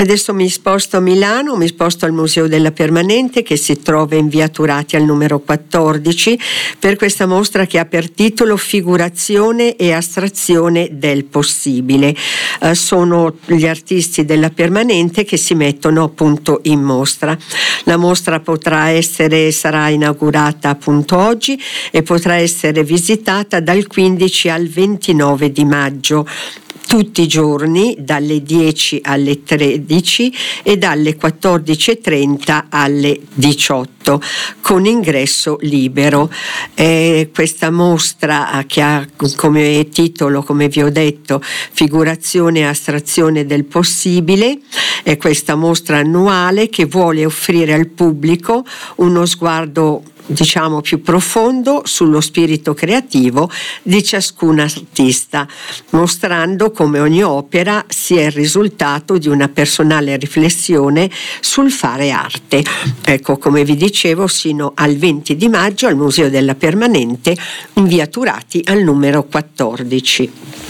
Adesso mi sposto a Milano, mi sposto al Museo della Permanente, che si trova in via Turati al numero 14, per questa mostra che ha per titolo Figurazione e astrazione del possibile. Sono gli artisti della Permanente che si mettono appunto in mostra. La mostra sarà inaugurata appunto oggi e potrà essere visitata dal 15 al 29 di maggio. Tutti i giorni dalle 10 alle 13 e dalle 14:30 alle 18, con ingresso libero. Questa mostra che ha come titolo, come vi ho detto, Figurazione e astrazione del possibile, è questa mostra annuale che vuole offrire al pubblico uno sguardo più profondo sullo spirito creativo di ciascun artista, mostrando come ogni opera sia il risultato di una personale riflessione sul fare arte. Ecco, come vi dicevo, sino al 20 di maggio al Museo della Permanente in via Turati al numero 14.